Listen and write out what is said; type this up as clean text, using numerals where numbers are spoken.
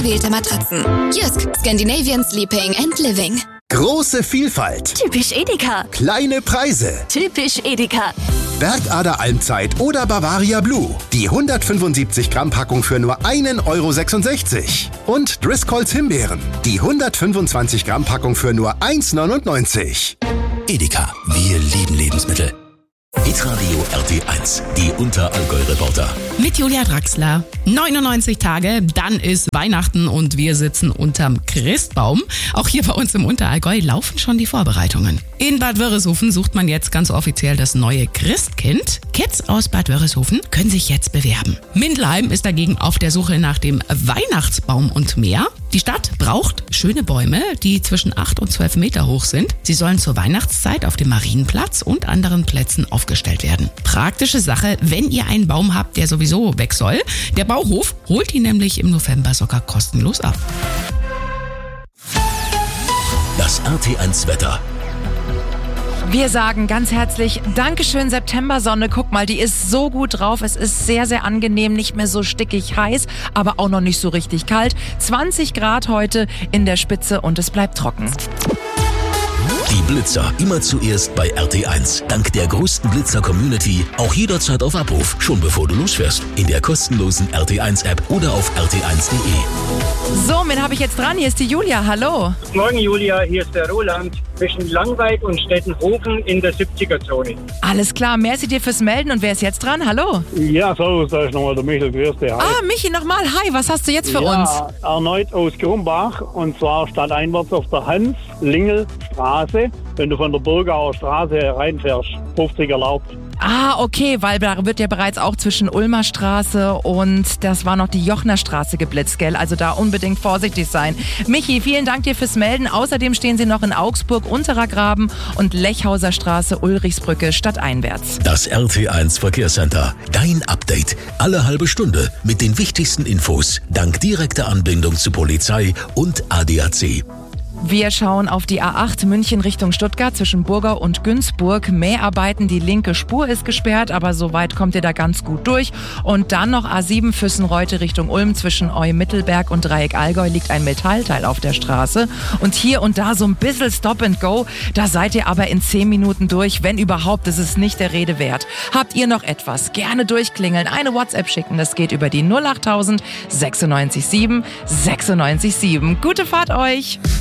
Wählte Matratzen. Jysk, Scandinavian Sleeping and Living. Große Vielfalt. Typisch Edeka. Kleine Preise. Typisch Edeka. Bergader Almzeit oder Bavaria Blue. Die 175 Gramm Packung für nur 1,66 €. Und Driscolls Himbeeren. Die 125 Gramm Packung für nur 1,99 €. Edeka, wir lieben Lebensmittel. Hitradio RT1, die Unterallgäu-Reporter. Mit Julia Draxler. 99 Tage, dann ist Weihnachten und wir sitzen unterm Christbaum. Auch hier bei uns im Unterallgäu laufen schon die Vorbereitungen. In Bad Wörishofen sucht man jetzt ganz offiziell das neue Christkind. Kids aus Bad Wörishofen können sich jetzt bewerben. Mindelheim ist dagegen auf der Suche nach dem Weihnachtsbaum und mehr. Die Stadt braucht schöne Bäume, die zwischen 8 und 12 Meter hoch sind. Sie sollen zur Weihnachtszeit auf dem Marienplatz und anderen Plätzen aufgestellt werden. Praktische Sache, wenn ihr einen Baum habt, der sowieso weg soll. Der Bauhof holt ihn nämlich im November sogar kostenlos ab. Das RT1 Wetter. Wir sagen ganz herzlich Dankeschön, Septembersonne. Guck mal, die ist so gut drauf. Es ist sehr, sehr angenehm, nicht mehr so stickig heiß, aber auch noch nicht so richtig kalt. 20 Grad heute in der Spitze und es bleibt trocken. Die Blitzer immer zuerst bei RT1. Dank der größten Blitzer-Community auch jederzeit auf Abruf, schon bevor du losfährst. In der kostenlosen RT1-App oder auf rt1.de. So, wen habe ich jetzt dran? Hier ist die Julia. Hallo. Guten Morgen, Julia. Hier ist der Roland. Zwischen Langweid und Stettenhofen in der 70er-Zone. Alles klar, merci dir fürs Melden. Und wer ist jetzt dran? Hallo. Ja, so, da ist nochmal der Michael Grüß dich. Ah, Michi, nochmal. Hi, was hast du jetzt für uns? Ja, erneut aus Grumbach und zwar stadteinwärts auf der Hans-Lingel-Straße. Wenn du von der Burgauer Straße reinfährst, 50 erlaubt. Ah, okay, weil da wird ja bereits auch zwischen Ulmer Straße und das war noch die Jochner Straße geblitzt, gell? Also da unbedingt vorsichtig sein. Michi, vielen Dank dir fürs Melden. Außerdem stehen sie noch in Augsburg, Unterer Graben und Lechhauser Straße, Ulrichsbrücke, stadteinwärts. Das RT1 Verkehrscenter. Dein Update. Alle halbe Stunde mit den wichtigsten Infos. Dank direkter Anbindung zu Polizei und ADAC. Wir schauen auf die A8 München Richtung Stuttgart zwischen Burgau und Günzburg. Mäharbeiten, die linke Spur ist gesperrt, aber soweit kommt ihr da ganz gut durch. Und dann noch A7 Füssenreute Richtung Ulm zwischen Eu-Mittelberg und Dreieck Allgäu liegt ein Metallteil auf der Straße. Und hier und da so ein bisschen Stop and Go. Da seid ihr aber in 10 Minuten durch. Wenn überhaupt, das ist nicht der Rede wert. Habt ihr noch etwas? Gerne durchklingeln, eine WhatsApp schicken. Das geht über die 08000 96 7 96 7. Gute Fahrt euch!